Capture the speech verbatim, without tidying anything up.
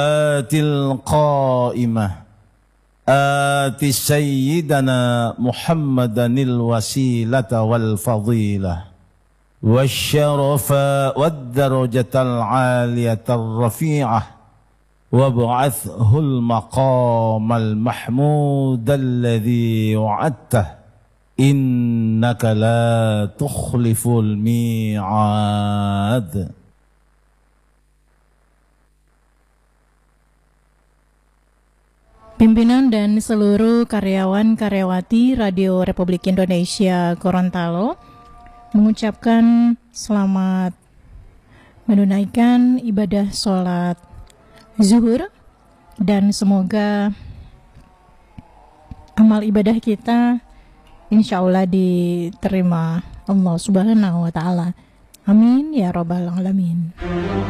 القائمة آت سيدنا محمدا الوسيلة والفضيلة والشرف والدرجة العالية الرفيعة وابعثه المقام المحمود الذي وعدته إنك لا تخلف الميعاد. Pimpinan dan seluruh karyawan-karyawati Radio Republik Indonesia Gorontalo mengucapkan selamat menunaikan ibadah sholat zuhur, dan semoga amal ibadah kita insya Allah diterima Allah Subhanahu wa Ta'ala. Amin ya Rabbal Alamin.